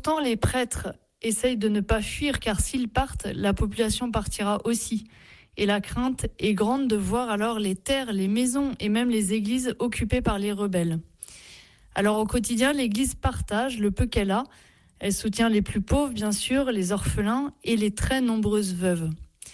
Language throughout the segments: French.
Pourtant, les prêtres essayent de ne pas fuir, car s'ils partent, la population partira aussi. Et la crainte est grande de voir alors les terres, les maisons et même les églises occupées par les rebelles. Alors au quotidien, l'Église partage le peu qu'elle a. Elle soutient les plus pauvres, bien sûr, les orphelins et les très nombreuses veuves.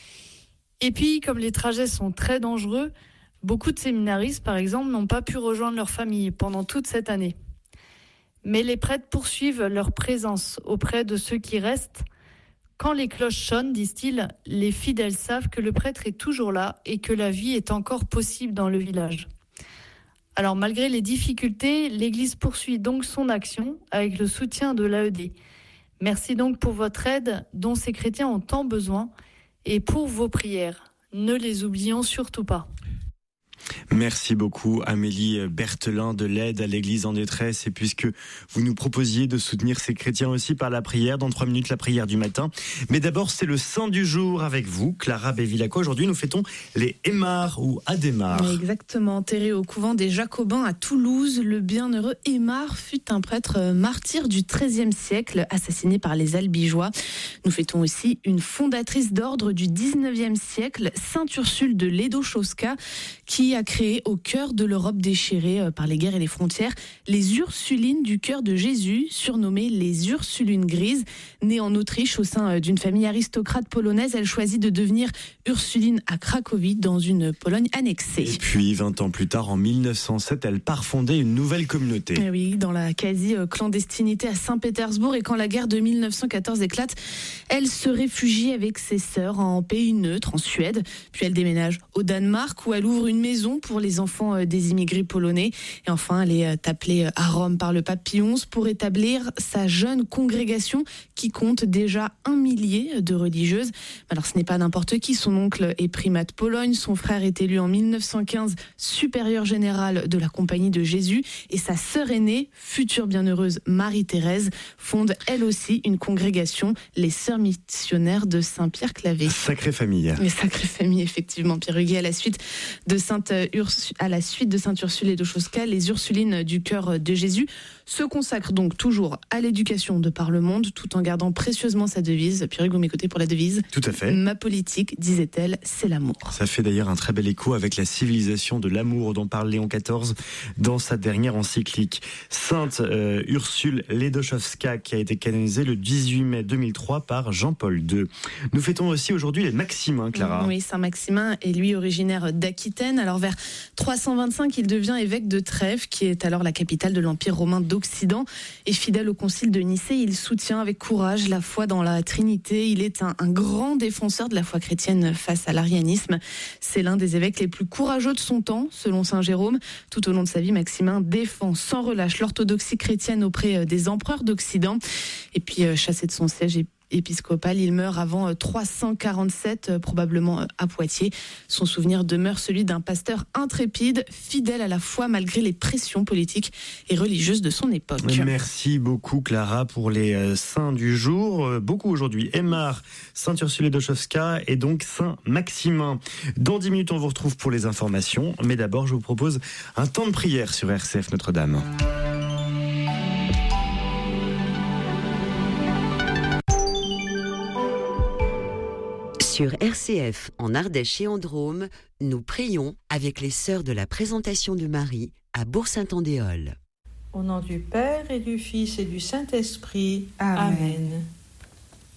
Et puis, comme les trajets sont très dangereux, beaucoup de séminaristes, par exemple, n'ont pas pu rejoindre leur famille pendant toute cette année. Mais les prêtres poursuivent leur présence auprès de ceux qui restent. Quand les cloches sonnent, disent-ils, les fidèles savent que le prêtre est toujours là et que la vie est encore possible dans le village. Alors malgré les difficultés, l'Église poursuit donc son action avec le soutien de l'AED. Merci donc pour votre aide dont ces chrétiens ont tant besoin et pour vos prières. Ne les oublions surtout pas. Merci beaucoup Amélie Berthelin de l'aide à l'Église en détresse, et puisque vous nous proposiez de soutenir ces chrétiens aussi par la prière, dans 3 minutes la prière du matin. Mais d'abord c'est le saint du jour avec vous, Clara Bevilacqua. Aujourd'hui nous fêtons les Aymar ou Adhémar. Exactement, enterré au couvent des Jacobins à Toulouse, le bienheureux Aymar fut un prêtre martyr du XIIIe siècle, assassiné par les Albigeois. Nous fêtons aussi une fondatrice d'ordre du XIXe siècle, Sainte Ursule de Ledochowska, qui a créé au cœur de l'Europe déchirée par les guerres et les frontières les Ursulines du cœur de Jésus, surnommées les Ursulines grises. Née en Autriche au sein d'une famille aristocrate polonaise, elle choisit de devenir Ursuline à Cracovie, dans une Pologne annexée. Et puis 20 ans plus tard, en 1907, elle part fonder une nouvelle communauté. Et oui, dans la quasi-clandestinité à Saint-Pétersbourg, et quand la guerre de 1914 éclate, elle se réfugie avec ses sœurs en pays neutre, en Suède. Puis elle déménage au Danemark, où elle ouvre une maison pour les enfants des immigrés polonais. Et enfin, elle est appelée à Rome par le pape Pie XI pour établir sa jeune congrégation qui compte déjà 1 millier de religieuses. Alors ce n'est pas n'importe qui, son oncle est primat de Pologne, son frère est élu en 1915 supérieur général de la Compagnie de Jésus, et sa sœur aînée, future bienheureuse Marie-Thérèse, fonde elle aussi une congrégation, les Sœurs missionnaires de Saint-Pierre-Clavé. Sacrée famille. Mais sacrée famille, effectivement, Pierre Huguet. À la suite de Sainte Ursule Ledochowska, les Ursulines du cœur de Jésus se consacrent donc toujours à l'éducation de par le monde, tout en gardant précieusement sa devise. Pierre Huguet, vous m'écoutez pour la devise? Tout à fait. Ma politique, disait-elle, c'est l'amour. Ça fait d'ailleurs un très bel écho avec la civilisation de l'amour dont parle Léon XIV dans sa dernière encyclique. Sainte Ursule Ledochowska, qui a été canonisée le 18 mai 2003 par Jean-Paul II. Nous fêtons aussi aujourd'hui les Maximin, Clara. Oui, Saint Maximin est lui originaire d'Aquitaine. Alors vers 325, il devient évêque de Trèves, qui est alors la capitale de l'Empire romain d'Occident. Et fidèle au concile de Nicée, il soutient avec courage la foi dans la Trinité. Il est un grand défenseur de la foi chrétienne face à l'arianisme. C'est l'un des évêques les plus courageux de son temps, selon saint Jérôme. Tout au long de sa vie, Maximin défend sans relâche l'orthodoxie chrétienne auprès des empereurs d'Occident. Et puis, chassé de son siège épiscopal, il meurt avant 347, probablement à Poitiers. Son souvenir demeure celui d'un pasteur intrépide, fidèle à la foi malgré les pressions politiques et religieuses de son époque. Merci beaucoup Clara pour les saints du jour. Beaucoup aujourd'hui. Aymar, Sainte Ursule Ledochowska et donc Saint Maximin. Dans 10 minutes, on vous retrouve pour les informations. Mais d'abord, je vous propose un temps de prière sur RCF Notre-Dame. Sur RCF, en Ardèche et en Drôme, nous prions avec les Sœurs de la Présentation de Marie à Bourg-Saint-Andéol. Au nom du Père et du Fils et du Saint-Esprit. Amen.